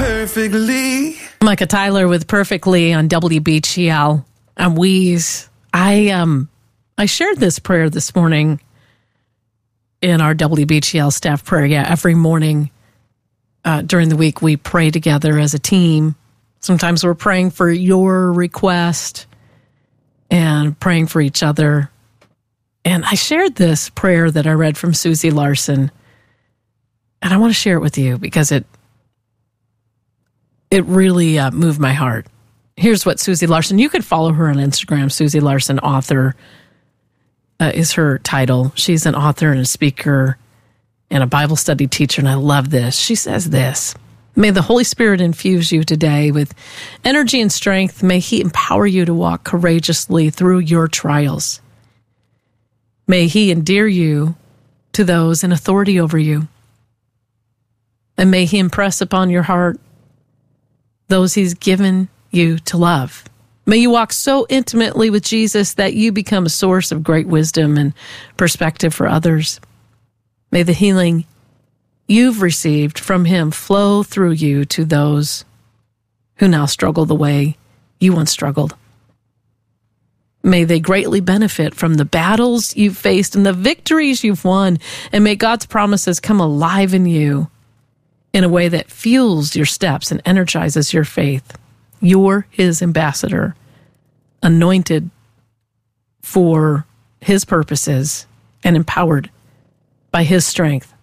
perfectly. Micah Tyler with Perfectly on WBGL. I'm Wheeze. I shared this prayer this morning in our WBGL staff prayer. Yeah, every morning during the week we pray together as a team. Sometimes we're praying for your request and praying for each other. And I shared this prayer that I read from Susie Larson, and I want to share it with you because it really moved my heart. Here's what Susie Larson, you could follow her on Instagram. Susie Larson, author, is her title. She's an author and a speaker and a Bible study teacher, and I love this. She says this: may the Holy Spirit infuse you today with energy and strength. May He empower you to walk courageously through your trials. May He endear you to those in authority over you. And may He impress upon your heart those He's given you to love. May you walk so intimately with Jesus that you become a source of great wisdom and perspective for others. May the healing you've received from Him flow through you to those who now struggle the way you once struggled. May they greatly benefit from the battles you've faced and the victories you've won, and may God's promises come alive in you in a way that fuels your steps and energizes your faith. You're His ambassador, anointed for His purposes and empowered by His strength.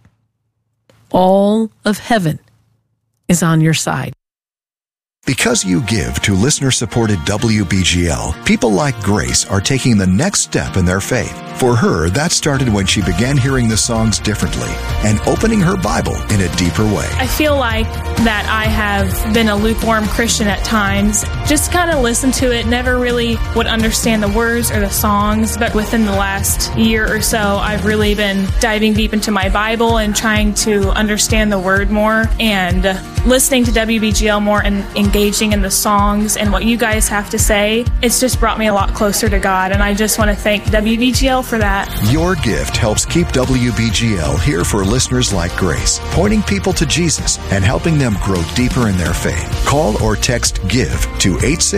All of heaven is on your side. Because you give to listener-supported WBGL, people like Grace are taking the next step in their faith. For her, that started when she began hearing the songs differently and opening her Bible in a deeper way. I feel like that I have been a lukewarm Christian at times. Just kind of listened to it, never really would understand the words or the songs, but within the last year or so, I've really been diving deep into my Bible and trying to understand the Word more and listening to WBGL more and engaging in the songs and what you guys have to say. It's just brought me a lot closer to God, and I just want to thank WBGL for that. Your gift helps keep WBGL here for listeners like Grace, pointing people to Jesus and helping them grow deeper in their faith. Call or text GIVE to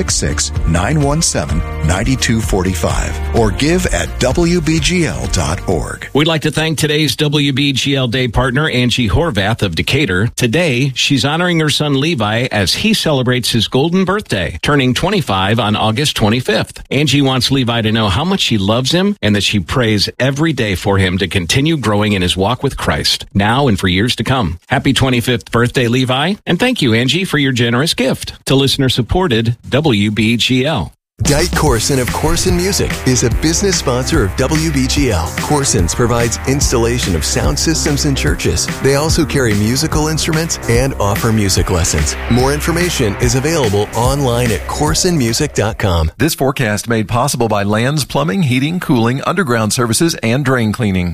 866-917-9245 or give at WBGL.org. We'd like to thank today's WBGL Day partner, Angie Horvath of Decatur. Today, she's honoring her son Levi as he celebrates his golden birthday, turning 25 on August 25th. Angie wants Levi to know how much she loves him and that she prays every day for him to continue growing in his walk with Christ, now and for years to come. Happy 25th birthday, Levi, and thank you, Angie, for your generous gift to listener-supported WBGL. Dite Corson of Corson Music is a business sponsor of WBGL. Corson's provides installation of sound systems in churches. They also carry musical instruments and offer music lessons. More information is available online at corsonmusic.com. This forecast made possible by Lands Plumbing, Heating, Cooling, Underground Services, and Drain Cleaning.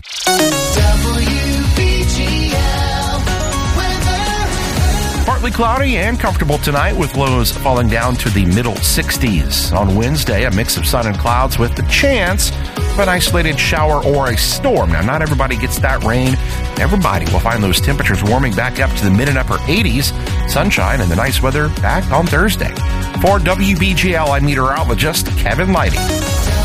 Partly cloudy and comfortable tonight with lows falling down to the middle 60s. On Wednesday, a mix of sun and clouds with the chance of an isolated shower or a storm. Now, not everybody gets that rain. Everybody will find those temperatures warming back up to the mid and upper 80s. Sunshine and the nice weather back on Thursday. For WBGL, I'm meteorologist Kevin Lighty.